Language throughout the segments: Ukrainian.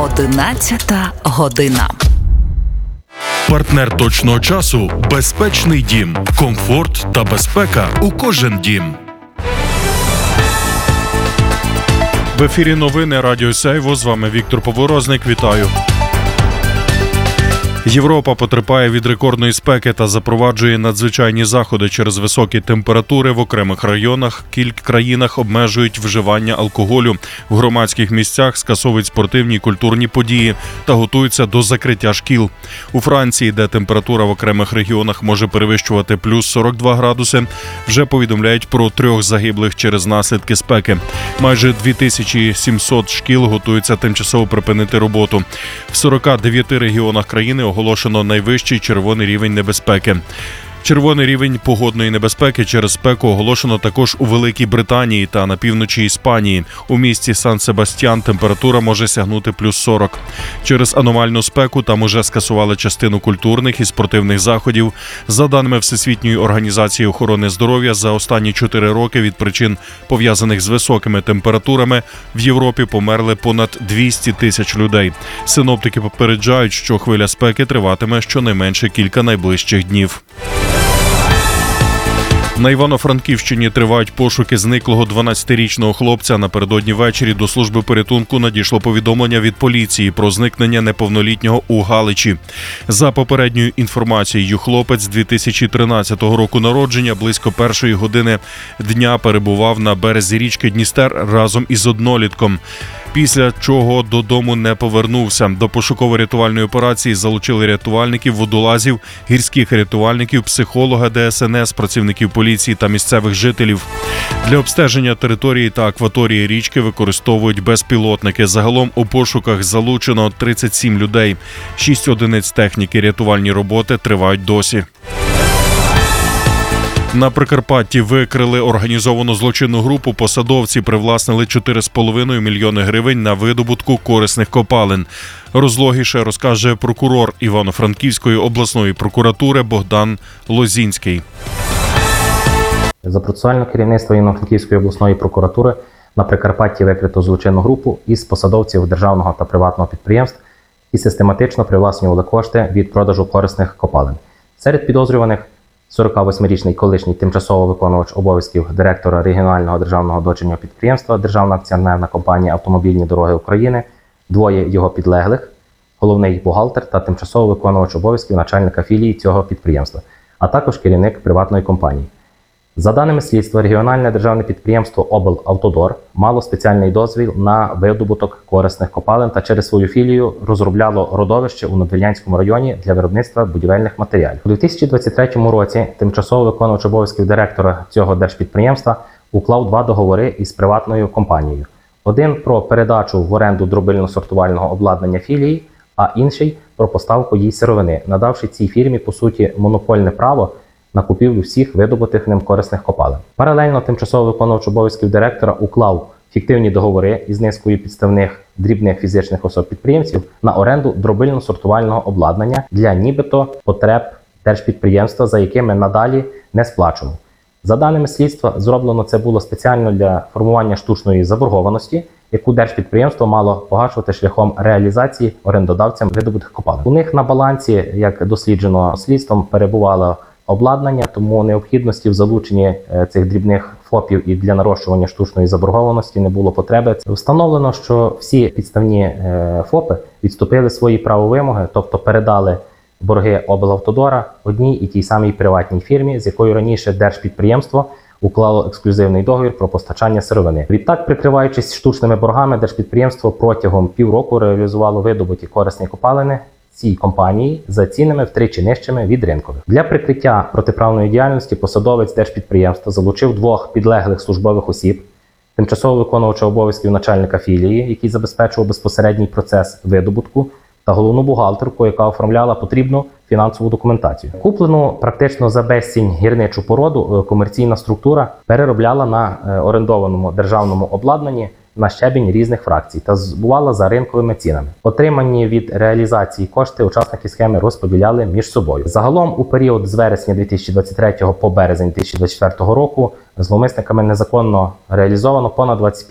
11 година. Партнер точного часу – безпечний дім. Комфорт та безпека у кожен дім. В ефірі новини Радіо Сяйво. З вами Віктор Поворозник. Вітаю. Європа потерпає від рекордної спеки та запроваджує надзвичайні заходи через високі температури в окремих районах. Кілька країнах обмежують вживання алкоголю. В громадських місцях скасовують спортивні і культурні події та готуються до закриття шкіл. У Франції, де температура в окремих регіонах може перевищувати плюс 42 градуси, вже повідомляють про 3 загиблих через наслідки спеки. Майже 2700 шкіл готуються тимчасово припинити роботу. В 49 регіонах країни оголошено найвищий червоний рівень небезпеки. Червоний рівень погодної небезпеки через спеку оголошено також у Великій Британії та на півночі Іспанії. У місті Сан-Себастьян температура може сягнути плюс 40. Через аномальну спеку там уже скасували частину культурних і спортивних заходів. За даними Всесвітньої організації охорони здоров'я, за останні 4 роки від причин, пов'язаних з високими температурами, в Європі померли понад 200 тисяч людей. Синоптики попереджають, що хвиля спеки триватиме щонайменше кілька найближчих днів. На Івано-Франківщині тривають пошуки зниклого 12-річного хлопця. Напередодні ввечері до служби порятунку надійшло повідомлення від поліції про зникнення неповнолітнього у Галичі. За попередньою інформацією, хлопець 2013 року народження близько 1-ї години дня перебував на березі річки Дністер разом із однолітком. Після чого додому не повернувся. До пошуково-рятувальної операції залучили рятувальників, водолазів, гірських рятувальників, психолога ДСНС, працівників поліції та місцевих жителів. Для обстеження території та акваторії річки використовують безпілотники. Загалом у пошуках залучено 37 людей. 6 одиниць техніки. Рятувальні роботи тривають досі. На Прикарпатті викрили організовану злочинну групу. Посадовці привласнили 4,5 мільйони гривень на видобутку корисних копалин. Розлогіше розкаже прокурор Івано-Франківської обласної прокуратури Богдан Лозінський. За процесуальне керівництво Івано-Франківської обласної прокуратури на Прикарпатті викрито злочинну групу із посадовців державного та приватного підприємств і систематично привласнювали кошти від продажу корисних копалин. Серед підозрюваних 48-річний колишній тимчасово виконувач обов'язків директора регіонального державного дочірнього підприємства Державна акціонерна компанія «Автомобільні дороги України», 2 його підлеглих, головний бухгалтер та тимчасово виконувач обов'язків начальника філії цього підприємства, а також керівник приватної компанії. За даними слідства, регіональне державне підприємство «Облавтодор» мало спеціальний дозвіл на видобуток корисних копалин та через свою філію розробляло родовище у Надвірнянському районі для виробництва будівельних матеріалів. У 2023 році тимчасово виконувач обов'язків директора цього держпідприємства уклав 2 договори із приватною компанією. Один про передачу в оренду дробильно-сортувального обладнання філії, а інший про поставку їй сировини, надавши цій фірмі, по суті, монопольне право на купівлю всіх видобутих ним корисних копалин. Паралельно тимчасово виконувач обов'язків директора уклав фіктивні договори із низкою підставних дрібних фізичних особ-підприємців на оренду дробильно-сортувального обладнання для нібито потреб держпідприємства, за якими надалі не сплачено. За даними слідства, зроблено це було спеціально для формування штучної заборгованості, яку держпідприємство мало погашувати шляхом реалізації орендодавцям видобутих копалин. У них на балансі, як досліджено слідством, перебувало обладнання, тому необхідності в залученні цих дрібних ФОПів і для нарощування штучної заборгованості не було потреби. Встановлено, що всі підставні ФОПи відступили свої правовимоги, тобто передали борги облавтодора одній і тій самій приватній фірмі, з якою раніше держпідприємство уклало ексклюзивний договір про постачання сировини. Відтак, прикриваючись штучними боргами, держпідприємство протягом півроку реалізувало видобуті корисні копалини цій компанії за цінами втричі нижчими від ринкових. Для прикриття протиправної діяльності посадовець держпідприємства залучив 2 підлеглих службових осіб, тимчасово виконувача обов'язків начальника філії, який забезпечував безпосередній процес видобутку, та головну бухгалтерку, яка оформляла потрібну фінансову документацію. Куплену практично за безцінь гірничу породу комерційна структура переробляла на орендованому державному обладнанні на щебінь різних фракцій та збувала за ринковими цінами. Отримані від реалізації кошти учасники схеми розподіляли між собою. Загалом у період з вересня 2023 по березень 2024 року зловмисниками незаконно реалізовано понад 25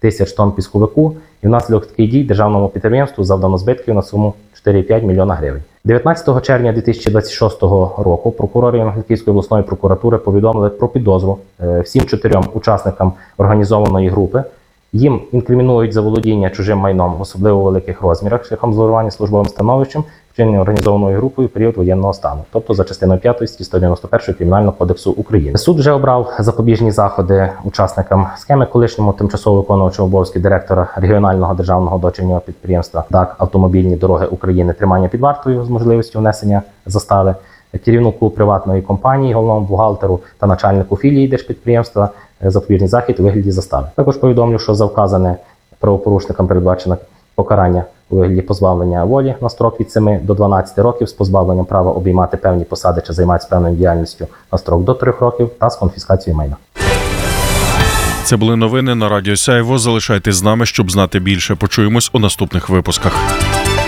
тисяч тонн пісковику, і внаслідок таких дій державному підприємству завдано збитків на суму 4,5 мільйона гривень. 19 червня 2026 року прокурори Івано-Франківської обласної прокуратури повідомили про підозру всім 4 учасникам організованої групи. Їм інкримінують заволодіння чужим майном в особливо великих розмірах шляхом зловживання службовим становищем, вчинення організованою групою в період воєнного стану, тобто за частиною 5 статті 191 Кримінального кодексу України. Суд вже обрав запобіжні заходи учасникам схеми колишньому тимчасово виконувачу обов'язки директора регіонального державного дочірнього підприємства ДАК «Автомобільні дороги України» тримання під вартою з можливістю внесення застави, керівнику приватної компанії, головному бухгалтеру та начальнику філії держпідприємства запобіжний захід у вигляді застави. Також повідомлю, що за вказане правопорушникам передбачено покарання у вигляді позбавлення волі на строк від 7 до 12 років з позбавленням права обіймати певні посади чи займатися певною діяльністю на строк до 3 років та з конфіскацією майна. Це були новини на Радіо Сяйво. Залишайтесь з нами, щоб знати більше. Почуємось у наступних випусках.